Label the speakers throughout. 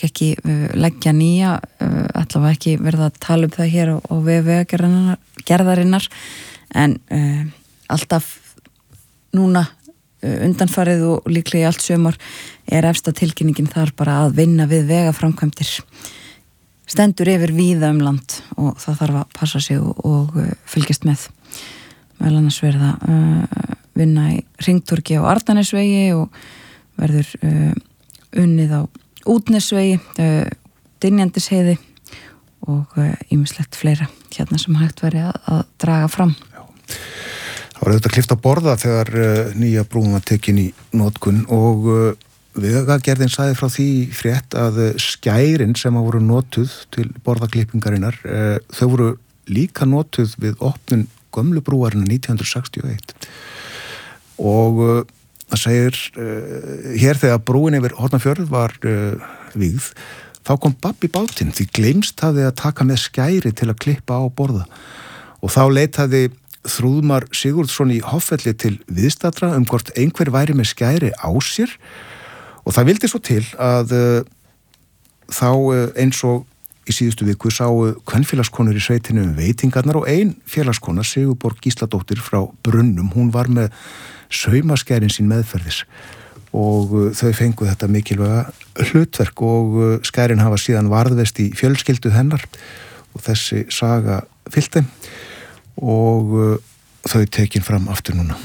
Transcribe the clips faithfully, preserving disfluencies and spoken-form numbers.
Speaker 1: kannski ekki uh, leggja nýja, uh, allavega ekki verða að tala um það hér á, á vegagerðarinnar, en uh, alltaf núna uh, undanfarið og líklega í allt sumar er efsta tilkynningin þar bara að vinna við vegaframkvæmdir. Stendur yfir víða um land og það þarf að passa sig og, og uh, fylgjast með. Meðal annars verða uh, vinna í Hringtorgi á Arnarnesvegi og verður uh, unnið á Útnesvegi, uh, Dynjandisheiði og ýmislegt uh, fleira hérna sem hægt væri að, að draga fram.
Speaker 2: Já. Það var auðvitað klift að borða þegar uh, nýja brúin var tekin í notkun og uh, Vegagerðin sagði frá því frétt að skærin sem voru notuð til borðaklippingarinnar, uh, þau voru líka notuð við opnun gömlu brúarinnar nítján hundruð sextíu og eitt. Og uh, það segir uh, hér þegar brúin yfir Hornafjörð var uh, vígð, þá kom babb í bátinn því gleymst hafði að taka með skæri til að klippa á borða. Og þá leitaði Þrúðmar Sigurðsson í Hoffelli til viðstadra um hvort einhver væri með skæri á sér og það vildi svo til að uh, þá uh, eins og í síðustu viku sáu kvenfélagskonur í sveitinu um veitingarnar og ein félagskona, Sigurborg Gísladóttir frá Brunnum, hún var með saumaskærin sín meðferðis og uh, þau fengu þetta mikilvæga hlutverk og uh, skærin hafa síðan varðveist í fjölskyldu hennar og þessi saga fylgdi og uh, þau tekin fram aftur núna.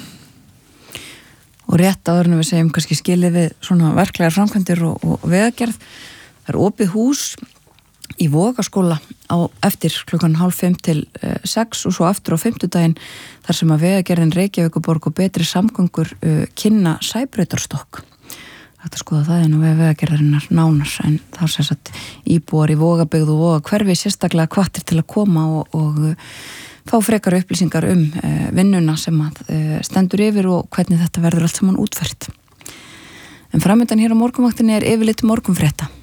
Speaker 1: Og rétt áður en við segjum kannski skilið við svona verklegar framkvæmdir og, og vegagerð. Það er opið hús í Vogaskóla á eftir klukkan hálf fimm til uh, sex og svo aftur á fimmtudaginn þar sem að vegagerðin Reykjavíkurborg og Betri samgöngur uh, kynna Sæbrautarstokk. Þetta skoða það en við vegagerðarinnar nánar en þar sem sagt íbúar í Vogabyggð og Vogahverfi sérstaklega hvattir til að koma og, og uh, fá frekar upplýsingar um uh, vinnuna sem að uh, stendur yfir og hvernig þetta verður allt saman útfært. En framöndan hér á morgunvaktinni er yfirlit morgunfrétta.